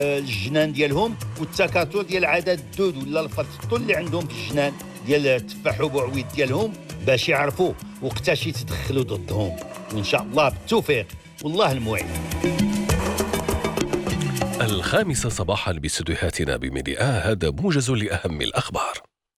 الجنان ديالهم والتكاثر ديال عدد الدود ولا الفرطو اللي عندهم في الجنان ديال التفاح وبعويد ديالهم باش يعرفوا وقتاش يتدخلوا ضدهم. وان شاء الله بالتوفيق والله المعين. 5 صباحا باستديوهاتنا بميديا، هذا موجز لأهم الأخبار.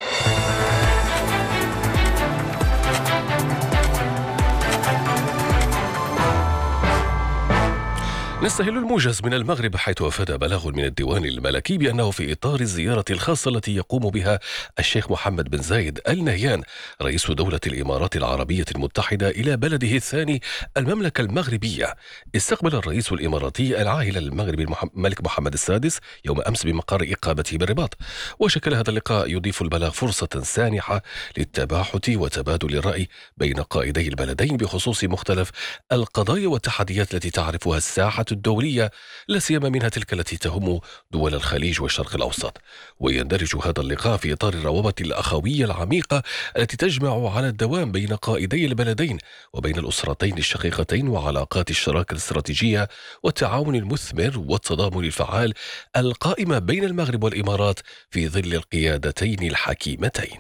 نستهل الموجز من المغرب، حيث أفاد بلاغ من الديوان الملكي بأنه في إطار الزيارة الخاصة التي يقوم بها الشيخ محمد بن زايد آل نهيان رئيس دولة الإمارات العربية المتحدة إلى بلده الثاني المملكة المغربية، استقبل الرئيس الإماراتي العاهل المغربي الملك محمد السادس يوم أمس بمقر إقامته بالرباط. وشكل هذا اللقاء يضيف البلاغ فرصة سانحة للتباحث وتبادل الرأي بين قائدي البلدين بخصوص مختلف القضايا والتحديات التي تعرفها الساحة الدولية، لا سيما منها تلك التي تهم دول الخليج والشرق الأوسط. ويندرج هذا اللقاء في إطار الروابط الأخوية العميقة التي تجمع على الدوام بين قائدي البلدين وبين الأسرتين الشقيقتين، وعلاقات الشراكة الاستراتيجية والتعاون المثمر والتضامن الفعال القائمة بين المغرب والإمارات في ظل القيادتين الحكيمتين.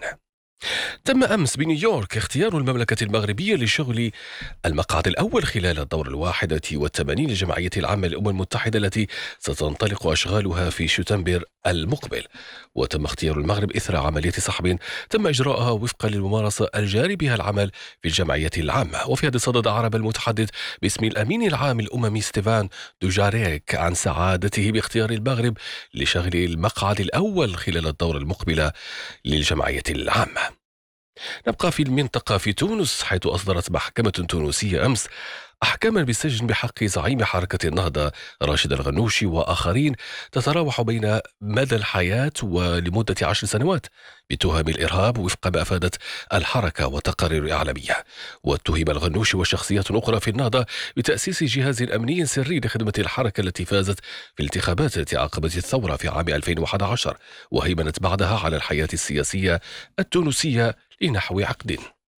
تم أمس بنيويورك اختيار المملكة المغربية لشغل المقعد الأول خلال الدورة 81 لجمعية العامة للأمم المتحدة التي ستنطلق أشغالها في شتنبر المقبل. وتم اختيار المغرب إثر عملية سحب تم إجراءها وفقا للممارسة الجاري بها العمل في الجمعية العامة. وفي هذا الصدد أعرب المتحدث باسم الأمين العام الأممي ستيفان دوجاريك عن سعادته باختيار المغرب لشغل المقعد الأول خلال الدورة المقبلة للجمعية العامة. نبقى في المنطقة في تونس، حيث أصدرت محكمة تونسية أمس أحكاما بالسجن بحق زعيم حركة النهضة راشد الغنوشي وآخرين تتراوح بين مدى الحياة ولمدة 10 سنوات بتهم الإرهاب وفق ما أفادت الحركة وتقارير إعلامية. واتهم الغنوشي وشخصيات أخرى في النهضة بتأسيس جهاز أمني سري لخدمة الحركة التي فازت في الانتخابات التي عقبت الثورة في عام 2011 وهيمنت بعدها على الحياة السياسية التونسية لنحو عقد.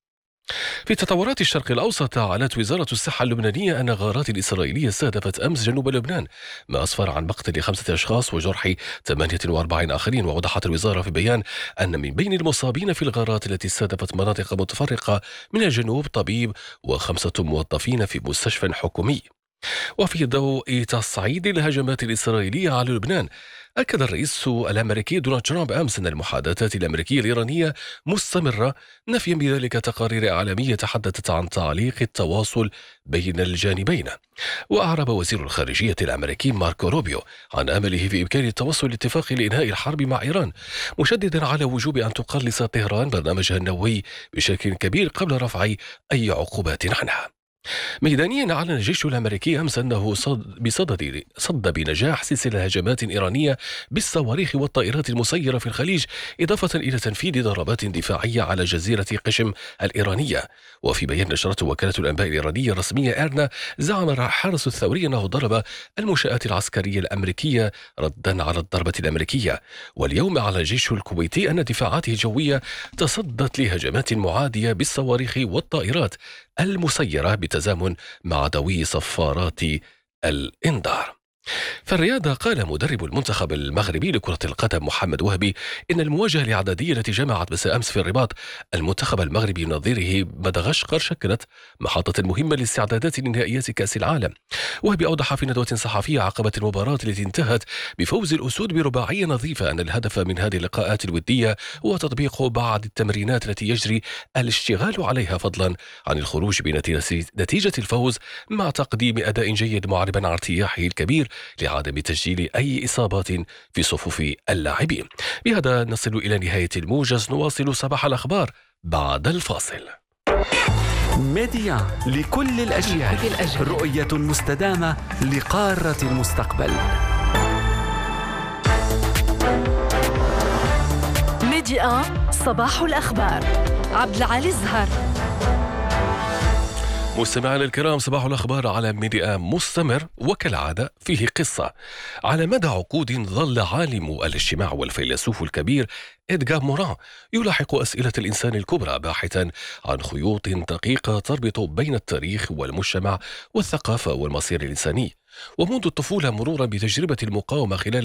في تطورات الشرق الأوسط، أعلنت وزارة الصحة اللبنانية أن غارات إسرائيلية استهدفت أمس جنوب لبنان، ما أسفر عن مقتل 5 أشخاص وجرح 48 آخرين. ووضحت الوزارة في بيان أن من بين المصابين في الغارات التي استهدفت مناطق متفرقة من الجنوب طبيب و5 موظفين في مستشفى حكومي. وفي ضوء تصعيد الهجمات الإسرائيلية على لبنان، أكد الرئيس الأمريكي دونالد ترامب أمس أن المحادثات الأمريكية الإيرانية مستمرة، نفيا بذلك تقارير إعلامية تحدثت عن تعليق التواصل بين الجانبين. وأعرب وزير الخارجية الأمريكي ماركو روبيو عن أمله في إمكان التوصل لاتفاق لإنهاء الحرب مع إيران، مشددا على وجوب أن تقلص طهران برنامجها النووي بشكل كبير قبل رفع أي عقوبات عنها. ميدانيا، أعلن الجيش الأمريكي أمس أنه صد بنجاح سلسلة هجمات إيرانية بالصواريخ والطائرات المسيرة في الخليج، إضافة إلى تنفيذ ضربات دفاعية على جزيرة قشم الإيرانية. وفي بيان نشرته وكالة الأنباء الإيرانية الرسمية إيرنا، زعم الحرس الثوري أنه ضرب المنشآت العسكرية الأمريكية ردا على الضربة الأمريكية. واليوم أعلن الجيش الكويتي أن دفاعاته الجوية تصدت لهجمات معادية بالصواريخ والطائرات المسيرة بتزامن مع دوي صفارات الإنذار. في الرياضة، قال مدرب المنتخب المغربي لكرة القدم محمد وهبي إن المواجهة الإعدادية التي جمعت مساء أمس في الرباط المنتخب المغربي نظيره مدغشقر شكلت محطة مهمة للاستعدادات لنهائيات كأس العالم. وهبي أوضح في ندوة صحفية عقب المباراة التي انتهت بفوز الأسود برباعية نظيفة أن الهدف من هذه اللقاءات الودية هو تطبيق بعض التمرينات التي يجري الاشتغال عليها، فضلا عن الخروج بنتيجة الفوز مع تقديم أداء جيد، معربا عن ارتياحه الكبير لعدم تسجيل أي إصابات في صفوف اللاعبين. بهذا نصل إلى نهاية الموجز، نواصل صباح الأخبار بعد الفاصل. ميديا لكل الأجيال، رؤية مستدامة لقارة المستقبل. ميديا صباح الأخبار، عبد العالي الزهر. مستمعينا الكرام، صباح الأخبار على ميديا مستمر، وكالعادة فيه قصة. على مدى عقود ظل عالم الاجتماع والفيلسوف الكبير إدغار موران يلاحق أسئلة الإنسان الكبرى، باحثا عن خيوط دقيقة تربط بين التاريخ والمجتمع والثقافة والمصير الإنساني. ومنذ الطفولة مرورا بتجربة المقاومة خلال